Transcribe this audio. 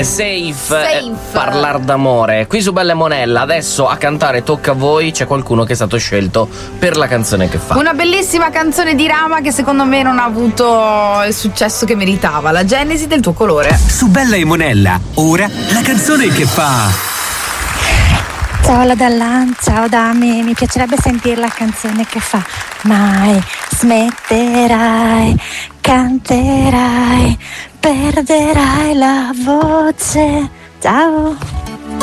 Safe. Parlar d'amore. Qui su Bella e Monella, adesso a cantare tocca a voi. C'è qualcuno che è stato scelto per la canzone che fa. Una bellissima canzone di Rama che secondo me non ha avuto il successo che meritava. La Genesi del tuo colore. Su Bella e Monella, ora la canzone che fa. Ciao la Dallan, ciao Dami, mi piacerebbe sentire la canzone che fa. Mai smetterai, canterai, perderai la voce. Ciao.